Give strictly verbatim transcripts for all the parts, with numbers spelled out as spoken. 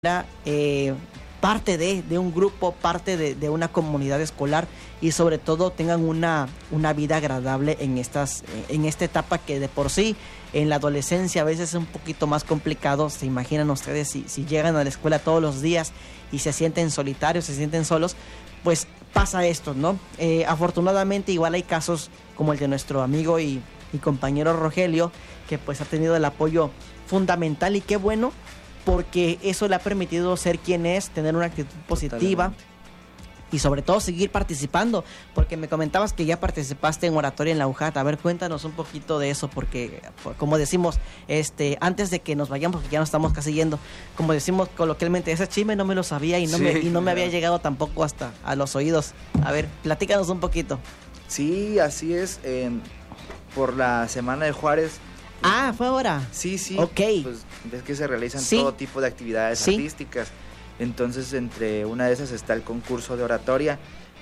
eh, parte de, de un grupo, parte de, de una comunidad escolar y sobre todo tengan una, una vida agradable en, estas, en esta etapa que de por sí en la adolescencia a veces es un poquito más complicado. Se imaginan ustedes si, si llegan a la escuela todos los días y se sienten solitarios, se sienten solos, pues pasa esto, ¿no? Eh, afortunadamente igual hay casos como el de nuestro amigo y, y compañero Rogelio, que pues ha tenido el apoyo fundamental y qué bueno, porque eso le ha permitido ser quien es, tener una actitud positiva. Totalmente. Y sobre todo seguir participando, porque me comentabas que ya participaste en oratoria en la U J A T. A ver, cuéntanos un poquito de eso, porque como decimos, este, antes de que nos vayamos, porque ya nos estamos casi yendo, como decimos coloquialmente, ese chisme no me lo sabía y no, sí, me, y no me había llegado tampoco hasta a los oídos. A ver, platícanos un poquito. Sí, así es, eh, por la Semana de Juárez. Ah, ¿fue ahora? Sí, sí. Ok. Pues ves que se realizan sí. todo tipo de actividades sí. artísticas. Entonces, entre una de esas está el concurso de oratoria,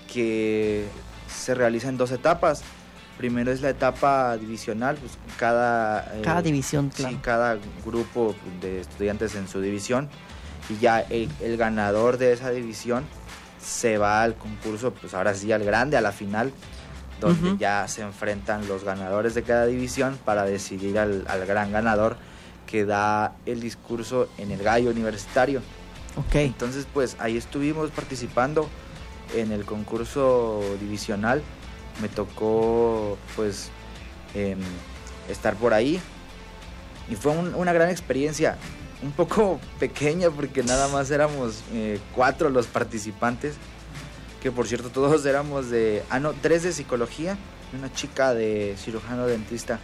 que se realiza en dos etapas. Primero es la etapa divisional, pues cada... Cada eh, división, claro. Sí, cada grupo de estudiantes en su división. Y ya el, el ganador de esa división se va al concurso, pues ahora sí al grande, a la final, donde uh-huh. ya se enfrentan los ganadores de cada división para decidir al, al gran ganador que da el discurso en el gallo universitario. Okay. Entonces pues ahí estuvimos participando en el concurso divisional. Me tocó pues eh, estar por ahí y fue un, una gran experiencia, un poco pequeña porque nada más éramos eh, cuatro los participantes, que por cierto todos éramos de, ah no, tres de psicología y una chica de cirujano dentista.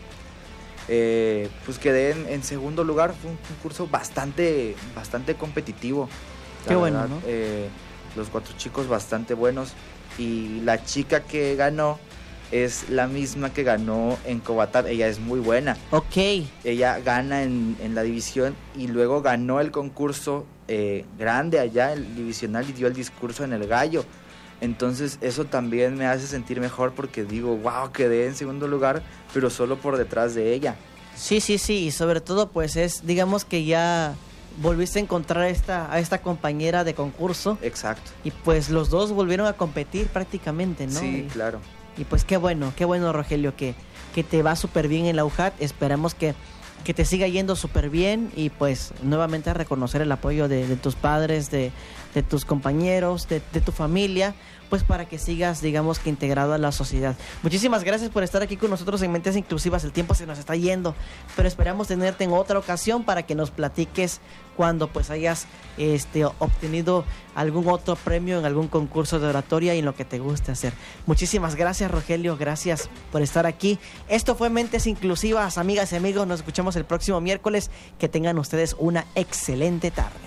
Eh, pues quedé en, en segundo lugar. Fue un concurso bastante, bastante competitivo. Qué bueno, verdad, ¿no? Eh, los cuatro chicos bastante buenos y la chica que ganó es la misma que ganó en Cobatán. Ella es muy buena. Ok. Ella gana en, en la división y luego ganó el concurso eh, grande allá, el divisional, y dio el discurso en el gallo. Entonces eso también me hace sentir mejor porque digo, wow, quedé en segundo lugar, pero solo por detrás de ella. Sí, sí, sí, y sobre todo pues es, digamos que ya volviste a encontrar a esta, a esta compañera de concurso. Exacto. Y pues los dos volvieron a competir prácticamente, ¿no? Sí, y, claro. Y pues qué bueno, qué bueno, Rogelio, que, que te va súper bien en la U J A T. Esperamos que, que te siga yendo súper bien y pues nuevamente a reconocer el apoyo de, de tus padres, de, de tus compañeros, de, de tu familia, pues para que sigas, digamos que integrado a la sociedad. Muchísimas gracias por estar aquí con nosotros en Mentes Inclusivas. El tiempo se nos está yendo, pero esperamos tenerte en otra ocasión para que nos platiques cuando pues hayas este, obtenido algún otro premio en algún concurso de oratoria y en lo que te guste hacer. Muchísimas gracias, Rogelio, gracias por estar aquí. Esto fue Mentes Inclusivas, amigas y amigos. Nos escuchamos el próximo miércoles. Que tengan ustedes una excelente tarde.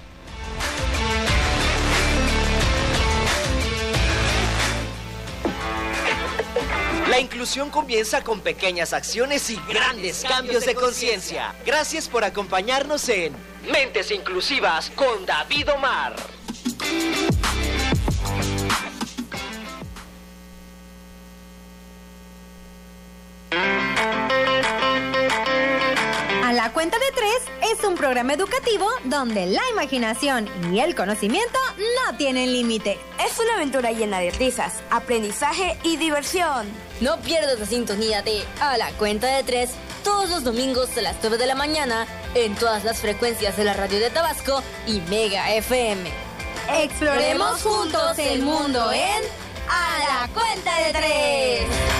La inclusión comienza con pequeñas acciones y grandes cambios de conciencia. Gracias por acompañarnos en Mentes Inclusivas con David Omar. A la cuenta de tres es un programa educativo donde la imaginación y el conocimiento no tienen límite. Es una aventura llena de risas, aprendizaje y diversión. No pierdas la sintonía de A la cuenta de tres todos los domingos a las nueve de la mañana en todas las frecuencias de la radio de Tabasco y Mega F M. Exploremos juntos el mundo en A la cuenta de tres.